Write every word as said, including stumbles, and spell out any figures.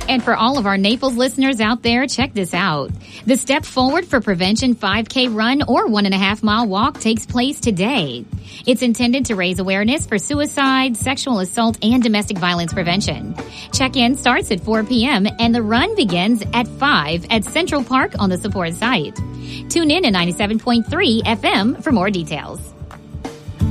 And for all of our Naples listeners out there, check this out. The Step Forward for Prevention five K run or one and a half mile walk takes place today. It's intended to raise awareness for suicide, sexual assault, and domestic violence prevention. Check-in starts at four p.m. and the run begins at five at Central Park on the support site. Tune in to ninety-seven point three F M for more details.